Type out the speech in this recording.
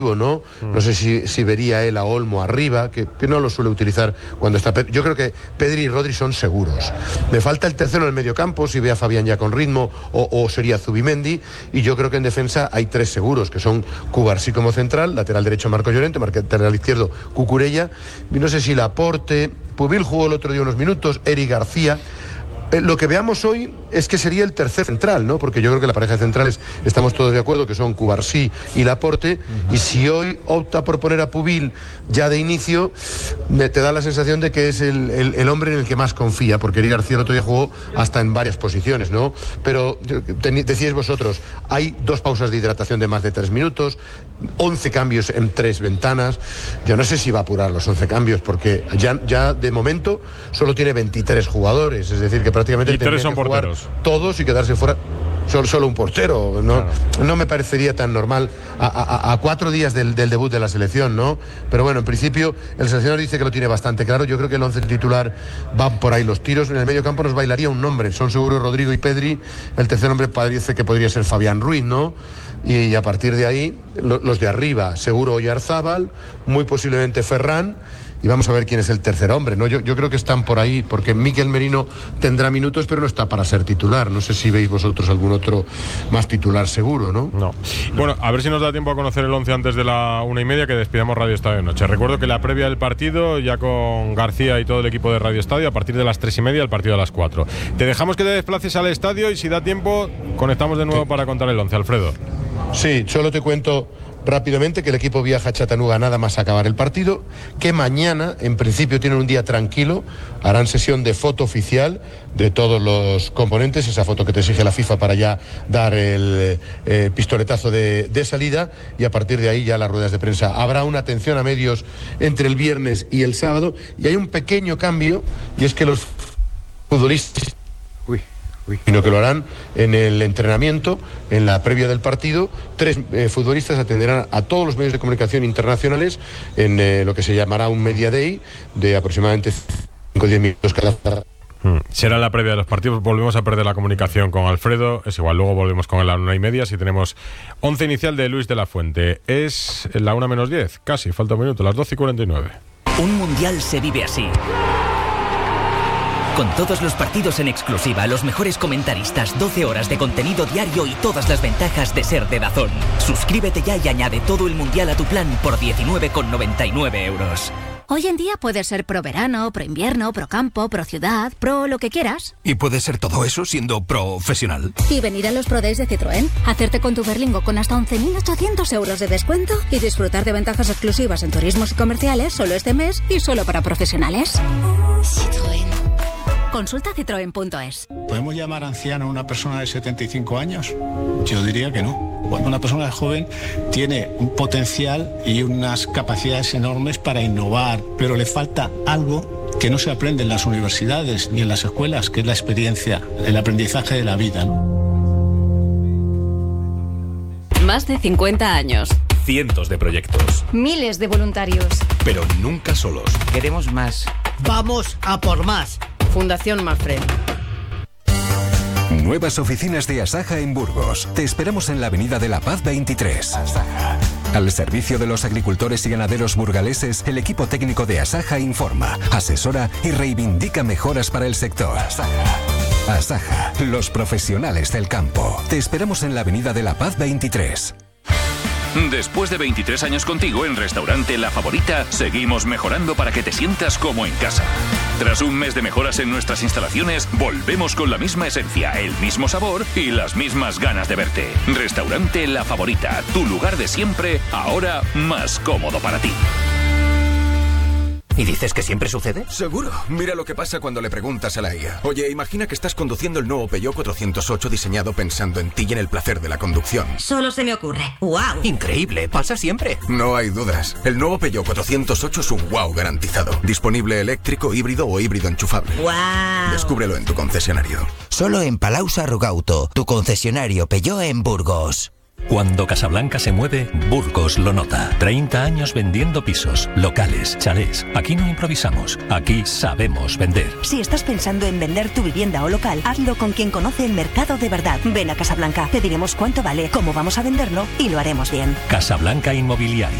¿no? No sé si vería él a Olmo arriba, que no lo suele utilizar cuando está. Yo creo que Pedri y Rodri son seguros. Me falta el tercero en el mediocampo, si ve a Fabián ya con ritmo, o sería Zubimendi, y yo creo que en defensa hay tres seguros, que son Cubarsí como central, lateral derecho Marco Llorente, lateral izquierdo Cucurella, y no sé si Laporte, Pubil jugó el otro día unos minutos, Eric García. Lo que veamos hoy es que sería el tercer central, ¿no? Porque yo creo que la pareja de centrales estamos todos de acuerdo que son Cubarsí y Laporte, y si hoy opta por poner a Pubil ya de inicio, te da la sensación de que es el hombre en el que más confía, porque Eric García el otro día jugó hasta en varias posiciones, ¿no? Pero decíais vosotros, hay 2 pausas de hidratación de más de 3 minutos, 11 cambios en 3 ventanas. Yo no sé si va a apurar los 11 cambios, porque ya de momento solo tiene 23 jugadores, es decir, que prácticamente tendría que jugar todos y quedarse fuera solo un portero. No me parecería tan normal a 4 días del debut de la selección, ¿no? Pero bueno, en principio el seleccionador dice que lo tiene bastante claro. Yo creo que el 11 titular van por ahí los tiros. En el medio campo nos bailaría un nombre, son seguros Rodrigo y Pedri. El tercer nombre parece que podría ser Fabián Ruiz, ¿no? Y a partir de ahí los de arriba, seguro Oyarzábal, muy posiblemente Ferran. Y vamos a ver quién es el tercer hombre, ¿no? Yo creo que están por ahí, porque Mikel Merino tendrá minutos, pero no está para ser titular. No sé si veis vosotros algún otro más titular seguro, ¿no? No. Bueno, a ver si nos da tiempo a conocer el 11 antes de la 1:30, que despidamos Radio Estadio de Noche. Recuerdo que la previa del partido, ya con García y todo el equipo de Radio Estadio, a partir de las 3:30, el partido a las 4. Te dejamos que te desplaces al estadio y si da tiempo, conectamos de nuevo para contar el 11, Alfredo. Sí, solo te cuento rápidamente que el equipo viaja a Chattanooga nada más acabar el partido, que mañana en principio tienen un día tranquilo, harán sesión de foto oficial de todos los componentes, esa foto que te exige la FIFA para ya dar el pistoletazo de salida, y a partir de ahí ya las ruedas de prensa. Habrá una atención a medios entre el viernes y el sábado, y hay un pequeño cambio, y es que los futbolistas sino que lo harán en el entrenamiento, en la previa del partido. 3 futbolistas atenderán a todos los medios de comunicación internacionales en lo que se llamará un Media Day de aproximadamente 5 o 10 minutos cada. Será la previa de los partidos. Volvemos a perder la comunicación con Alfredo. Es igual, luego volvemos con la 1:30. Si tenemos 11 inicial de Luis de la Fuente. Es la 1 menos 10, casi, falta un minuto, las 12:49. Un mundial se vive así. Con todos los partidos en exclusiva, los mejores comentaristas, 12 horas de contenido diario y todas las ventajas de ser de DAZN. Suscríbete ya y añade todo el mundial a tu plan por 19,99 €. Hoy en día puedes ser pro verano, pro invierno, pro campo, pro ciudad, pro lo que quieras. Y puedes ser todo eso siendo profesional. Y venir a los Pro Days de Citroën, hacerte con tu Berlingo con hasta 11.800 € de descuento y disfrutar de ventajas exclusivas en turismos y comerciales solo este mes y solo para profesionales. Citroën. Consulta citroen.es. ¿Podemos llamar anciano a una persona de 75 años? Yo diría que no. Cuando una persona joven tiene un potencial y unas capacidades enormes para innovar, pero le falta algo que no se aprende en las universidades ni en las escuelas, que es la experiencia, el aprendizaje de la vida, ¿no? Más de 50 años. Cientos de proyectos. Miles de voluntarios. Pero nunca solos. Queremos más. Vamos a por más. Fundación Mafre. Nuevas oficinas de Asaja en Burgos. Te esperamos en la Avenida de la Paz 23. Asaja. Al servicio de los agricultores y ganaderos burgaleses, el equipo técnico de Asaja informa, asesora y reivindica mejoras para el sector. Asaja. Asaja, los profesionales del campo. Te esperamos en la Avenida de la Paz 23. Después de 23 años contigo en Restaurante La Favorita, seguimos mejorando para que te sientas como en casa. Tras un mes de mejoras en nuestras instalaciones, volvemos con la misma esencia, el mismo sabor y las mismas ganas de verte. Restaurante La Favorita, tu lugar de siempre, ahora más cómodo para ti. ¿Y dices que siempre sucede? Seguro. Mira lo que pasa cuando le preguntas a la IA. Oye, imagina que estás conduciendo el nuevo Peugeot 408 diseñado pensando en ti y en el placer de la conducción. Solo se me ocurre. ¡Wow! Increíble, pasa siempre. No hay dudas. El nuevo Peugeot 408 es un wow garantizado. Disponible eléctrico, híbrido o híbrido enchufable. ¡Wow! Descúbrelo en tu concesionario. Solo en Palau Sarrugauto, tu concesionario Peugeot en Burgos. Cuando Casablanca se mueve, Burgos lo nota. 30 años vendiendo pisos, locales, chalés. Aquí no improvisamos, aquí sabemos vender. Si estás pensando en vender tu vivienda o local, hazlo con quien conoce el mercado de verdad. Ven a Casablanca, te diremos cuánto vale, cómo vamos a venderlo y lo haremos bien. Casablanca Inmobiliaria.